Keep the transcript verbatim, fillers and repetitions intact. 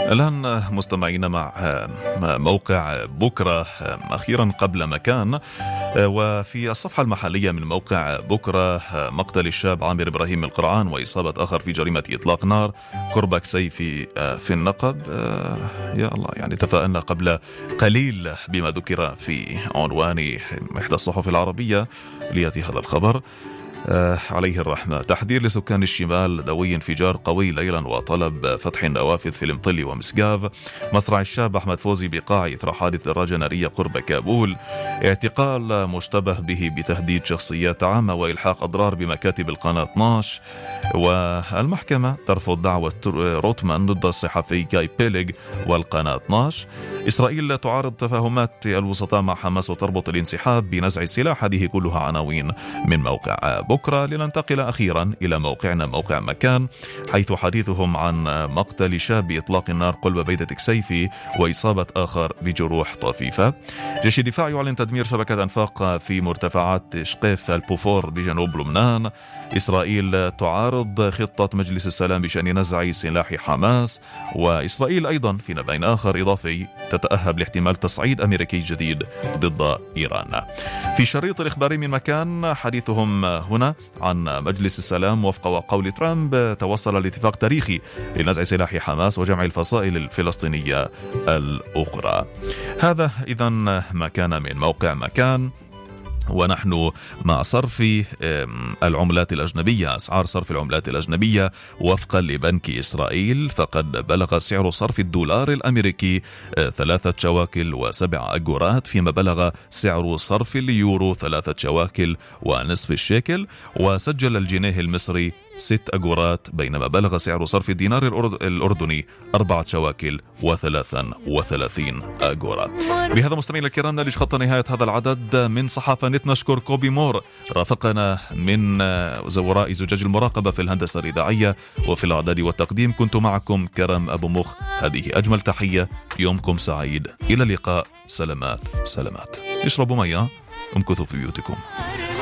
الآن مستمعين مع موقع بكرة أخيرا قبل مكان. وفي الصفحة المحلية من موقع بكرة مقتل الشاب عامر إبراهيم القرعان وإصابة آخر في جريمة إطلاق نار قرب كسيفي في النقب. يا الله، يعني تفاءلنا قبل قليل بما ذكر في عنوان إحدى الصحف العربية ليأتي هذا الخبر عليه الرحمة. تحذير لسكان الشمال دوي انفجار قوي ليلا وطلب فتح النوافذ في المطلي ومسقاف. مصرع الشاب أحمد فوزي بقاع إثر حادث دراجة نارية قرب كابول. اعتقال مشتبه به بتهديد شخصيات عامة وإلحاق أضرار بمكاتب القناة اثنا عشر. والمحكمة ترفض دعوة روتمان ضد الصحفي جاي بيليغ والقناة اثنا عشر. إسرائيل تعارض تفاهمات الوسطاء مع حماس وتربط الانسحاب بنزع السلاح. هذه كلها عناوين من موقع بكرة. لننتقل أخيرا إلى موقعنا موقع مكان، حيث حديثهم عن مقتل شاب بإطلاق النار قلب بيدة كسيفي وإصابة آخر بجروح طفيفة. جيش الدفاع يعلن تدمير شبكة أنفاق في مرتفعات شقيف البوفور بجنوب لبنان. إسرائيل تعارض خطة مجلس السلام بشأن نزع سلاح حماس. وإسرائيل أيضا في نبأ آخر إضافي تتأهب لاحتمال تصعيد أمريكي جديد ضد إيران. في شريط الإخباري من مكان حديثهم هنا عن مجلس السلام. وفق وقول ترامب توصل لاتفاق تاريخي لنزع سلاح حماس وجمع الفصائل الفلسطينية الأخرى. هذا إذن ما كان من موقع مكان. ونحن مع صرف العملات الأجنبية. أسعار صرف العملات الأجنبية وفقا لبنك إسرائيل فقد بلغ سعر صرف الدولار الأمريكي ثلاثة شواكل وسبع أجورات، فيما بلغ سعر صرف اليورو ثلاثة شواكل ونصف الشيكل، وسجل الجنيه المصري ست أجورات، بينما بلغ سعر صرف الدينار الأردني أربعة شواكل وثلاثا وثلاثين أجورة. بهذا مستمعينا الكرام نلج خط نهاية هذا العدد من صحافة نت. نشكر كوبي مور رافقنا من وراء زجاج المراقبة في الهندسة الإذاعية وفي الإعداد والتقديم. كنت معكم كرم أبو مخ. هذه أجمل تحية، يومكم سعيد، إلى اللقاء. سلامات سلامات. اشربوا مياه، امكثوا في بيوتكم.